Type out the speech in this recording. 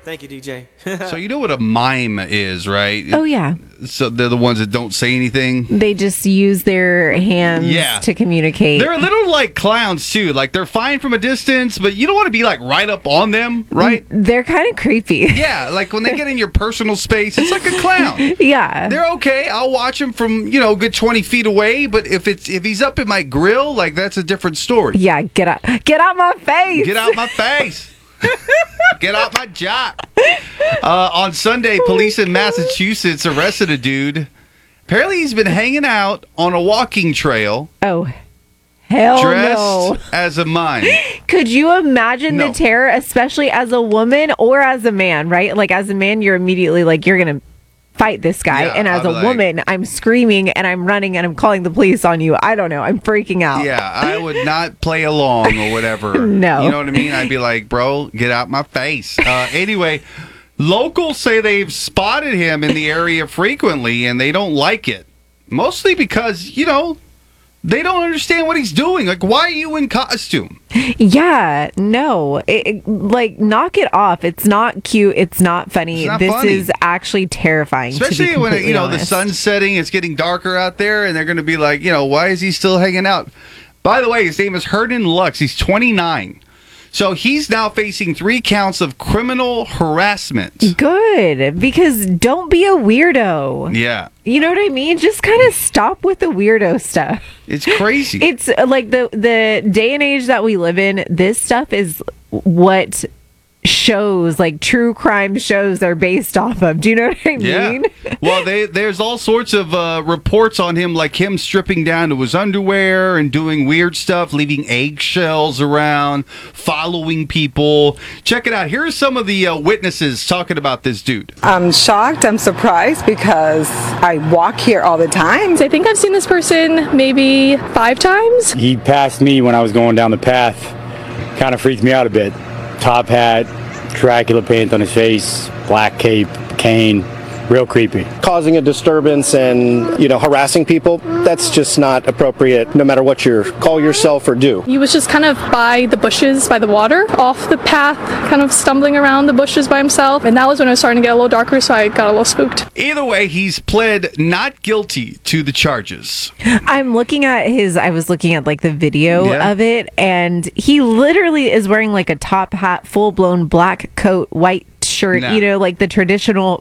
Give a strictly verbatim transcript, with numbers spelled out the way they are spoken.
Thank you, D J. So you know what a mime is, right? Oh, yeah. So they're the ones that don't say anything. They just use their hands Yeah. to communicate. They're a little like clowns, too. Like, they're fine from a distance, but you don't want to be, like, right up on them, right? They're kind of creepy. Yeah, like when they get in your personal space, it's like a clown. Yeah. They're okay. I'll watch him from, you know, a good twenty feet away, but if it's if he's up in my grill, like, that's a different story. Yeah, get out. Get out my face. Get out my face. Get out my job. Uh, on Sunday, police in Massachusetts arrested a dude. Apparently, he's been hanging out on a walking trail. Oh, hell dressed no. as a mime. Could you imagine No. the terror, especially as a woman or as a man, right? Like, as a man, you're immediately like, you're going to fight this guy. Yeah, and as I'm a like- woman, I'm screaming and I'm running and I'm calling the police on you. I don't know. I'm freaking out. Yeah, I would not play along or whatever. No. You know what I mean? I'd be like, bro, get out my face. Uh, anyway, locals say they've spotted him in the area frequently and they don't like it. Mostly because, you know, they don't understand what he's doing. Like, why are you in costume? Yeah, no. It, it- like, knock it off. It's not cute. It's not funny. It's not this funny. is actually terrifying. to be Especially when, completely you know, the honest. sun's setting, it's getting darker out there, and they're going to be like, you know, why is he still hanging out? By the way, his name is Hernan Lux. He's twenty-nine. So he's now facing three counts of criminal harassment. Good, because don't be a weirdo. Yeah, You know what I mean? Just kind of stop with the weirdo stuff. it's crazy. It's uh, like the the day and age that we live in, this stuff is what shows, like true crime shows, are based off of. Do you know what I Yeah. mean? Well, they, there's all sorts of uh, reports on him, like him stripping down to his underwear and doing weird stuff, leaving eggshells around, following people. Check it out. Here are some of the uh, witnesses talking about this dude. I'm shocked. I'm surprised because I walk here all the time. I think I've seen this person maybe five times. He passed me when I was going down the path. Kind of freaked me out a bit. Top hat, Dracula paint on his face, black cape, cane. Real creepy. Causing a disturbance and, you know, harassing people, that's just not appropriate no matter what you call yourself or do. He was just kind of by the bushes, by the water, off the path, kind of stumbling around the bushes by himself. And that was when it was starting to get a little darker, so I got a little spooked. Either way, he's pled not guilty to the charges. I'm looking at his, I was looking at like the video Yeah. of it, and he literally is wearing like a top hat, full blown black coat, white shirt, Nah. you know, like the traditional